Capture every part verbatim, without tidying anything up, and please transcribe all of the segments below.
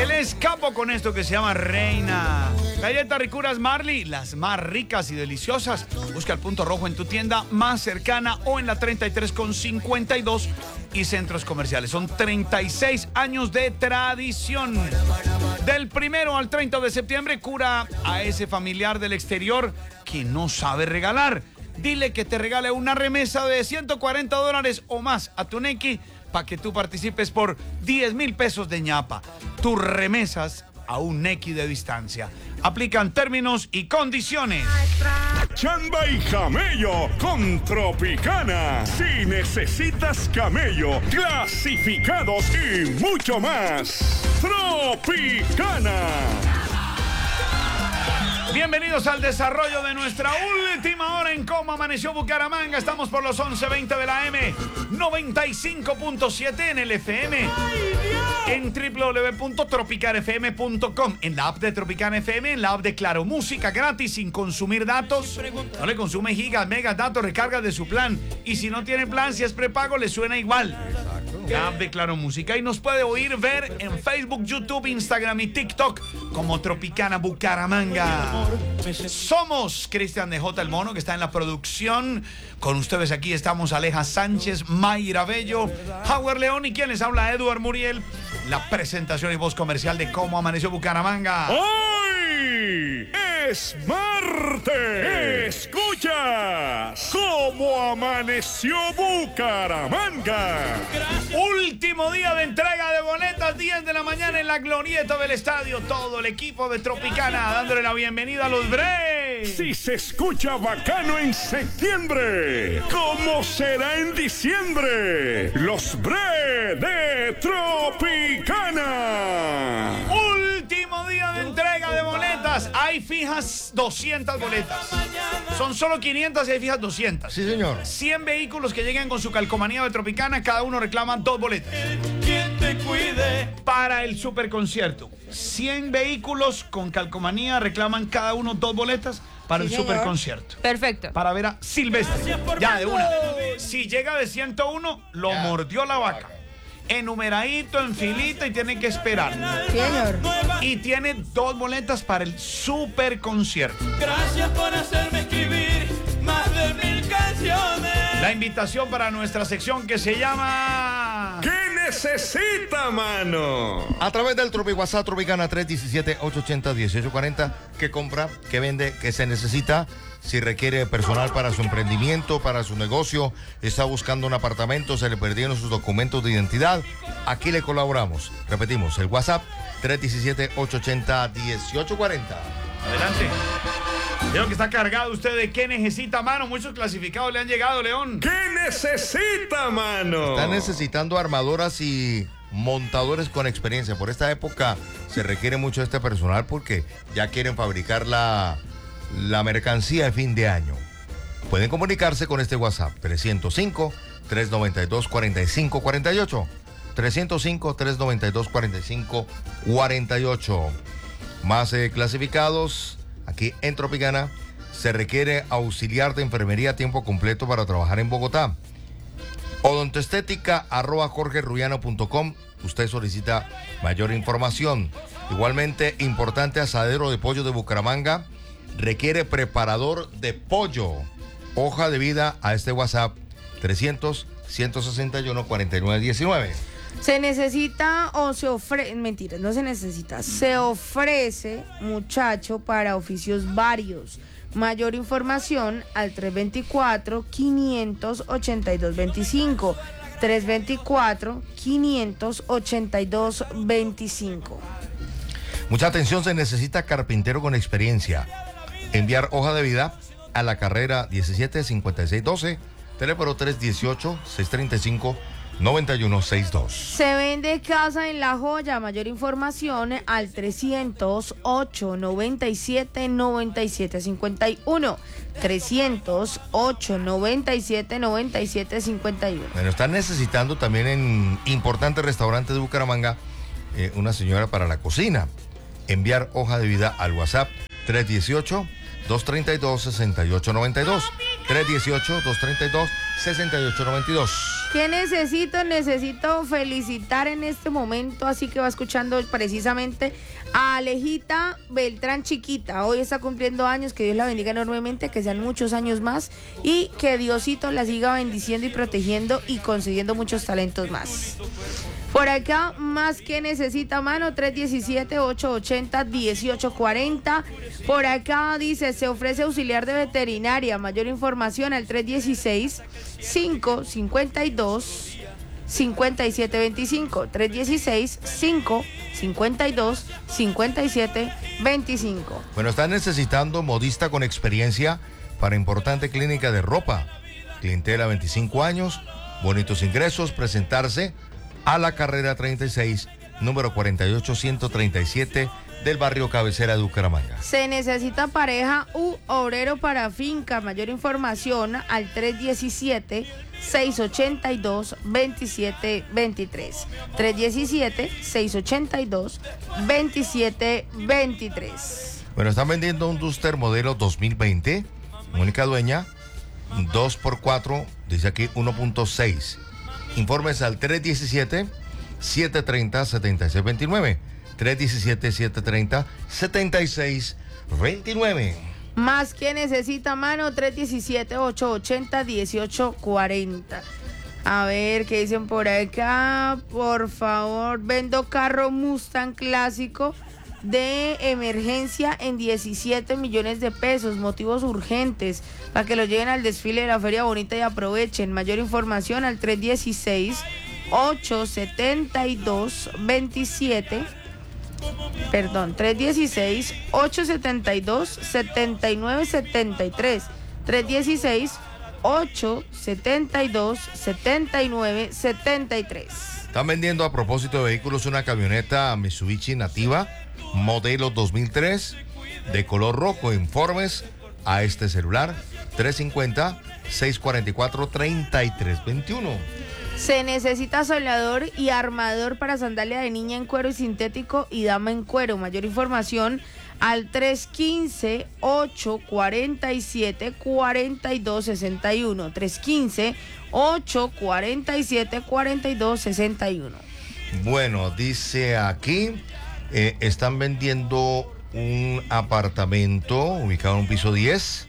Él es capo con esto que se llama Reina. Galletas Ricuras Marley, las más ricas y deliciosas. Busca el punto rojo en tu tienda más cercana o en la treinta y tres con cincuenta y dos y centros comerciales. Son treinta y seis años de tradición. Del primero al treinta de septiembre, cura a ese familiar del exterior que no sabe regalar. Dile que te regale una remesa de ciento cuarenta dólares o más a tu Nequi para que tú participes por diez mil pesos de ñapa. Tus remesas a un Nequi de distancia. Aplican términos y condiciones. Chamba y camello con Tropicana. Si necesitas camello, clasificados y mucho más. Tropicana. Bienvenidos al desarrollo de nuestra última hora en Cómo Amaneció Bucaramanga. Estamos por los once veinte de la M, noventa y cinco punto siete en el F M, en w w w punto tropical f m punto com, en la app de Tropical F M, en la app de Claro Música gratis sin consumir datos. No le consume gigas, megas, datos, recargas de su plan. Y si no tiene plan, si es prepago, le suena igual. La app de Claro Música. Y nos puede oír, ver en Facebook, YouTube, Instagram y TikTok como Tropicana Bucaramanga. Somos Cristian D J el Mono, que está en la producción. Con ustedes aquí estamos Aleja Sánchez, Mayra Bello, Howard León y quien les habla, Eduard Muriel. La presentación y voz comercial de Cómo Amaneció Bucaramanga. ¡Hoy es martes! ¡Escuchas Cómo Amaneció Bucaramanga! Último día de entrega de boletas, diez de la mañana en la glorieta del estadio. Todo el equipo de Tropicana dándole la bienvenida a los Braves. Si se escucha bacano en septiembre, ¿cómo será en diciembre? Los Braves de Tropicana. Último día de entrega de boletas. Hay fijas doscientas boletas. Son solo quinientas y hay fijas doscientas. Sí, señor. cien vehículos que lleguen con su calcomanía de Tropicana, cada uno reclama dos boletas. Quien te cuide. Para el superconcierto, cien vehículos con calcomanía reclaman cada uno dos boletas para Sí, el señor. superconcierto. Perfecto. Para ver a Silvestre. Ya, de una. Si llega de ciento uno, lo Ya. mordió la vaca. Enumeradito, en filita y tiene que esperar. Sí, señor. Y tiene dos boletas para el superconcierto. Gracias por hacerme escribir más de mil canciones. La invitación para nuestra sección que se llama... ¿Qué necesita, mano? A través del Tropi WhatsApp Tropicana tres uno siete, ocho ocho cero, uno ocho cuatro cero. ¿Qué compra? ¿Qué vende? ¿Qué se necesita? Si requiere personal para su emprendimiento, para su negocio, está buscando un apartamento, se le perdieron sus documentos de identidad, aquí le colaboramos. Repetimos, el WhatsApp tres uno siete, ocho ocho cero, uno ocho cuatro cero. Adelante. Veo que está cargado usted de qué necesita, mano. Muchos clasificados le han llegado, León. ¿Qué necesita, mano? Están necesitando armadoras y montadores con experiencia. Por esta época se requiere mucho de este personal porque ya quieren fabricar la, la mercancía de fin de año. Pueden comunicarse con este WhatsApp trescientos cinco, trescientos noventa y dos, cuarenta y cinco cuarenta y ocho. trescientos cinco, trescientos noventa y dos, cuarenta y cinco cuarenta y ocho. Más eh, clasificados. Aquí en Tropicana se requiere auxiliar de enfermería a tiempo completo para trabajar en Bogotá. Odontoestética arroba jorge ruiano punto com. Usted solicita mayor información. Igualmente importante, asadero de pollo de Bucaramanga requiere preparador de pollo. Hoja de vida a este WhatsApp trescientos, ciento sesenta y uno, cuarenta y nueve diecinueve. Se necesita o se ofrece, mentiras, no se necesita, se ofrece muchacho para oficios varios. Mayor información al tres dos cuatro, cinco ocho dos, dos cinco. tres dos cuatro, cinco ocho dos, dos cinco. Mucha atención, se necesita carpintero con experiencia. Enviar hoja de vida a la carrera diecisiete cincuenta y seis doce, teléfono tres uno ocho, seis tres cinco, nueve uno seis dos. Se vende casa en La Joya. Mayor información al trescientos ocho, noventa y siete, noventa y siete cincuenta y uno. trescientos ocho, noventa y siete, noventa y siete cincuenta y uno. Bueno, están necesitando también en importantes restaurantes de Bucaramanga eh, una señora para la cocina. Enviar hoja de vida al WhatsApp tres uno ocho, dos tres dos, seis ocho nueve dos. tres uno ocho, dos tres dos, seis ocho nueve dos. ¿Qué necesito? Necesito felicitar en este momento, así que va escuchando precisamente a Alejita Beltrán Chiquita. Hoy está cumpliendo años, que Dios la bendiga enormemente, que sean muchos años más y que Diosito la siga bendiciendo y protegiendo y concediendo muchos talentos más. Por acá, más que necesita, mano, tres diecisiete, ocho ochenta, dieciocho cuarenta. Por acá dice, se ofrece auxiliar de veterinaria. Mayor información al tres dieciséis, cinco cincuenta y dos, cincuenta y siete veinticinco. tres dieciséis, cinco cincuenta y dos, cincuenta y siete veinticinco. Bueno, están necesitando modista con experiencia para importante clínica de ropa. Clientela veinticinco años, bonitos ingresos, presentarse a la carrera treinta y seis, número cuarenta y ocho ciento treinta y siete del barrio Cabecera de Bucaramanga. Se necesita pareja u obrero para finca. Mayor información al tres diecisiete, seis ochenta y dos, veintisiete veintitrés. tres diecisiete, seis ochenta y dos, veintisiete veintitrés. Bueno, están vendiendo un Duster modelo dos mil veinte. Mónica Dueña, dos por cuatro, dice aquí uno punto seis. Informes al tres diecisiete, siete treinta, setenta y seis veintinueve. tres diecisiete, siete treinta, setenta y seis veintinueve. Más que necesita, mano, tres diecisiete, ocho ochenta, dieciocho cuarenta. A ver, ¿qué dicen por acá? Por favor, vendo carro Mustang clásico de emergencia en diecisiete millones de pesos, motivos urgentes, para que lo lleven al desfile de la Feria Bonita y aprovechen. Mayor información al tres dieciséis, ocho setenta y dos, veintisiete, perdón, tres dieciséis, ocho setenta y dos, setenta y nueve setenta y tres, tres dieciséis, ocho setenta y dos, setenta y nueve setenta y tres. Están vendiendo, a propósito de vehículos, una camioneta Mitsubishi Nativa modelo dos mil tres de color rojo. Informes a este celular tres cincuenta, seis cuarenta y cuatro, treinta y tres veintiuno. Se necesita soldador y armador para sandalia de niña en cuero y sintético y dama en cuero. Mayor información al tres quince, ocho cuarenta y siete, cuarenta y dos sesenta y uno. tres quince, ocho cuarenta y siete, cuarenta y dos sesenta y uno. Bueno, dice aquí, eh, están vendiendo un apartamento ubicado en un piso diez,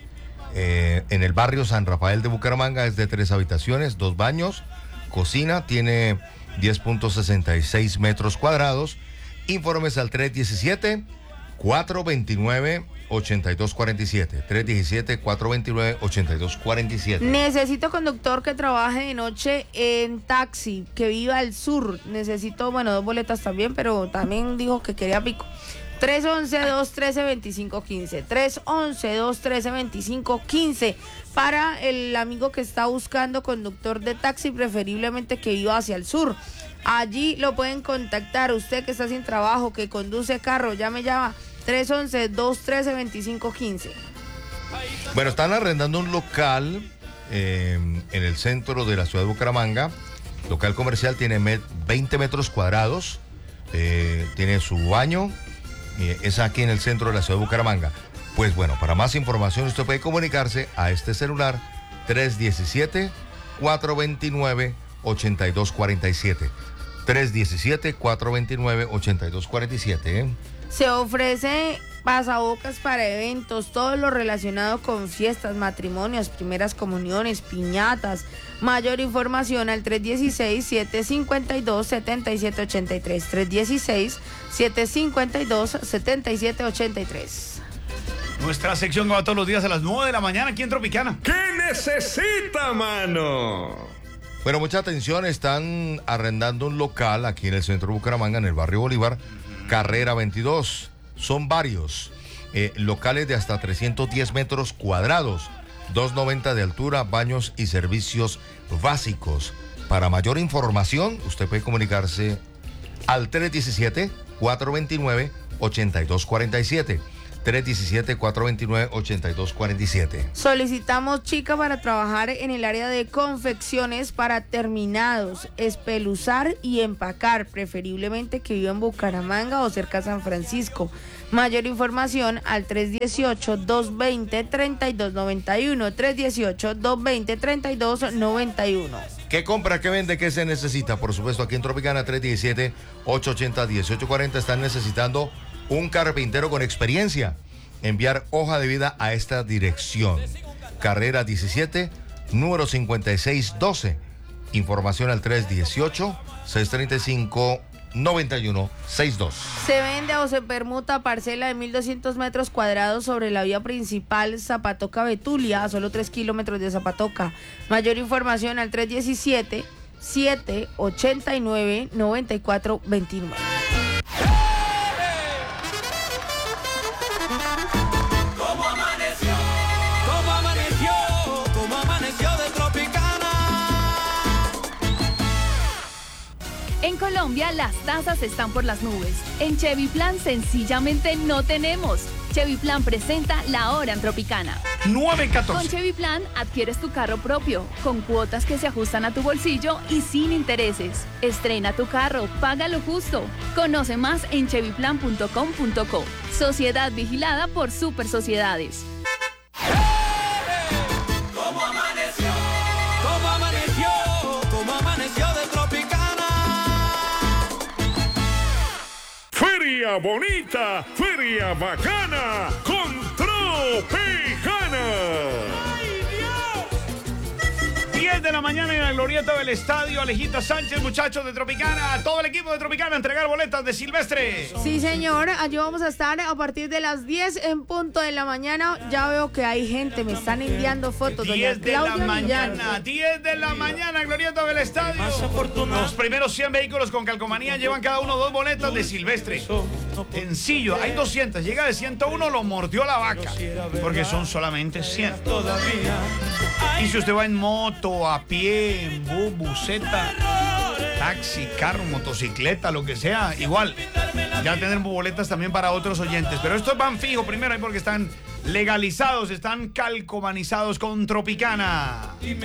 eh, en el barrio San Rafael de Bucaramanga. Es de tres habitaciones, dos baños, cocina, tiene diez punto sesenta y seis metros cuadrados. Informes al tres diecisiete, cuatro veintinueve, ochenta y dos cuarenta y siete. tres diecisiete, cuatro veintinueve, ochenta y dos cuarenta y siete. Necesito conductor que trabaje de noche en taxi, que viva al sur. Necesito, bueno, dos boletas también, pero también dijo que quería pico. tres once, dos trece, veinticinco quince. tres once, dos trece, veinticinco quince. Para el amigo que está buscando conductor de taxi, preferiblemente que viva hacia el sur. Allí lo pueden contactar. Usted que está sin trabajo, que conduce carro, ya me llama. tres once, dos trece, veinticinco quince. Bueno, están arrendando un local eh, en el centro de la ciudad de Bucaramanga. Local comercial, tiene veinte metros cuadrados, eh, tiene su baño, eh, es aquí en el centro de la ciudad de Bucaramanga. Pues bueno, para más información usted puede comunicarse a este celular tres diecisiete, cuatro veintinueve, ochenta y dos cuarenta y siete. tres diecisiete, cuatro veintinueve, ochenta y dos cuarenta y siete. ¿eh? Se ofrece pasabocas para eventos, todo lo relacionado con fiestas, matrimonios, primeras comuniones, piñatas. Mayor información al tres dieciséis, siete cincuenta y dos, setenta y siete ochenta y tres. tres dieciséis, siete cincuenta y dos, setenta y siete ochenta y tres. Nuestra sección que va todos los días a las nueve de la mañana aquí en Tropicana. ¿Qué necesita, mano? Bueno, mucha atención, están arrendando un local aquí en el centro de Bucaramanga, en el barrio Bolívar, carrera veintidós. Son varios eh, locales de hasta trescientos diez metros cuadrados, doscientos noventa de altura, baños y servicios básicos. Para mayor información, usted puede comunicarse al tres diecisiete, cuatro veintinueve, ochenta y dos cuarenta y siete. tres diecisiete, cuatro veintinueve, ochenta y dos cuarenta y siete. Solicitamos chica para trabajar en el área de confecciones para terminados, espeluzar y empacar, preferiblemente que viva en Bucaramanga o cerca de San Francisco. Mayor información al tres dieciocho, dos veinte, treinta y dos noventa y uno, tres dieciocho, dos veinte, treinta y dos noventa y uno. ¿Qué compra, qué vende, qué se necesita? Por supuesto, aquí en Tropicana tres uno siete, ocho ocho cero, uno ocho cuatro cero están necesitando un carpintero con experiencia. Enviar hoja de vida a esta dirección. Carrera diecisiete, número cincuenta y seis doce. Información al tres uno ocho, seis tres cinco, nueve uno seis dos. Se vende o se permuta parcela de mil doscientos metros cuadrados sobre la vía principal Zapatoca-Betulia, a solo tres kilómetros de Zapatoca. Mayor información al tres uno siete, siete ocho nueve, nueve cuatro dos nueve. ¿Cómo amaneció? ¿Cómo amaneció? ¿Cómo amaneció de Tropicana? En Colombia las tasas están por las nubes. En Chevy Plan sencillamente no tenemos. Chevy Plan presenta La Hora en Tropicana. nueve Con catorce. Chevy Plan adquieres tu carro propio, con cuotas que se ajustan a tu bolsillo y sin intereses. Estrena tu carro, paga lo justo. Conoce más en chevy plan punto com punto co. Sociedad vigilada por Super Sociedades. ¿Cómo amaneció? ¿Cómo amaneció? ¿Cómo amaneció de Tropicana? Feria bonita, feria bacana, con Tropicana. diez de la mañana en la glorieta del estadio. Alejita Sánchez, muchachos de Tropicana, todo el equipo de Tropicana a entregar boletas de Silvestre. Sí, señor, allí vamos a estar a partir de las diez en punto de la mañana. Ya veo que hay gente, me están enviando fotos. Doña diez de la Claudia mañana, Millán. diez de la mañana, glorieta del estadio. Los primeros cien vehículos con calcomanía llevan cada uno dos boletas de Silvestre. Sencillo, hay doscientas, llega de ciento uno, lo mordió la vaca, porque son solamente cien. Todavía Y si usted va en moto, a pie, en bus, buseta, taxi, carro, motocicleta, lo que sea, igual, ya tendremos boletas también para otros oyentes. Pero estos van fijo primero ahí porque están legalizados, están calcomanizados con Tropicana.